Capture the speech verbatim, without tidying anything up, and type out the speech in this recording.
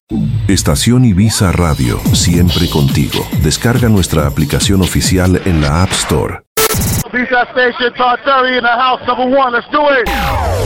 Estación Ibiza Radio, siempre contigo. Descarga nuestra aplicación oficial en la App Store. Ibiza Station, Todd Terry in the house, number one, let's do it.